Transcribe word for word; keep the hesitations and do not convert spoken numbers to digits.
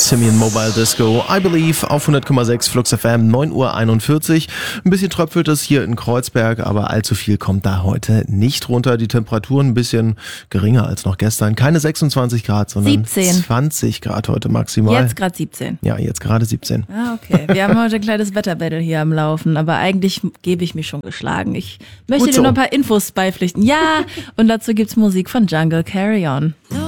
Simeon Mobile Disco, I Believe auf hundert Komma sechs Flux F M, neun Uhr einundvierzig. Ein bisschen tröpfelt es hier in Kreuzberg, aber allzu viel kommt da heute nicht runter. Die Temperaturen ein bisschen geringer als noch gestern. Keine sechsundzwanzig Grad, sondern siebzehn. zwanzig Grad heute maximal. Jetzt gerade siebzehn. Ja, jetzt gerade siebzehn. Ah, okay. Wir haben heute ein kleines Wetterbattle hier am Laufen, aber eigentlich gebe ich mich schon geschlagen. Ich möchte Gut dir so. noch ein paar Infos beipflichten. Ja, und dazu gibt's Musik von Jungle Carry On.